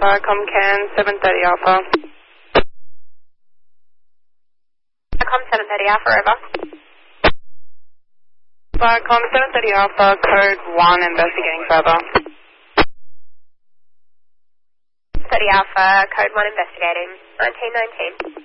Alpha, Comcan 730 Alpha. Com 730 Alpha, over. Com 730 Alpha, code 1, investigating further. 30 Alpha, code 1, investigating. 1919.